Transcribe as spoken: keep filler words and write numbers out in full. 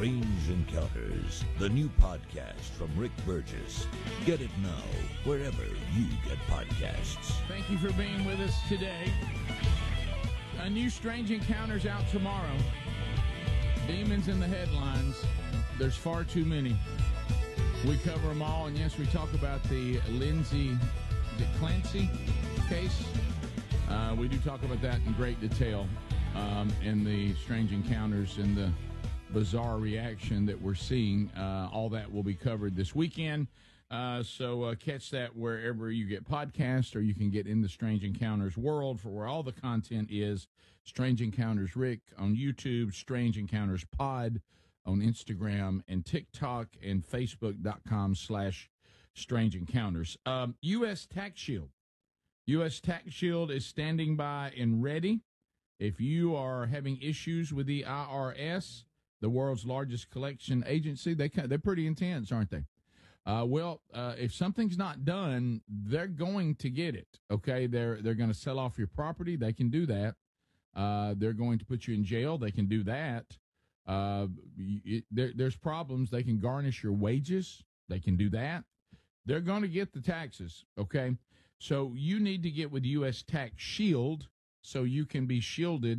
Strange Encounters, the new podcast from Rick Burgess. Get it now, wherever you get podcasts. Thank you for being with us today. A new Strange Encounters out tomorrow. Demons in the headlines. There's far too many. We cover them all, and yes, we talk about the Lindsay Clancy case. Uh, we do talk about that in great detail um, in the Strange Encounters and the bizarre reaction that we're seeing. Uh, all that will be covered this weekend. Uh, so uh, catch that wherever you get podcasts, or you can get in the Strange Encounters world for where all the content is. Strange Encounters Rick on YouTube, Strange Encounters Pod on Instagram and TikTok, and Facebook.com slash Strange Encounters. Um, U S Tax Shield. U S Tax Shield is standing by and ready. If you are having issues with the I R S, the world's largest collection agency, they they're pretty intense, aren't they? Uh, well, uh, if something's not done, they're going to get it. Okay, they're they're going to sell off your property. They can do that. Uh, they're going to put you in jail. They can do that. Uh, it, there, there's problems. They can garnish your wages. They can do that. They're going to get the taxes. Okay, so you need to get with U S Tax Shield so you can be shielded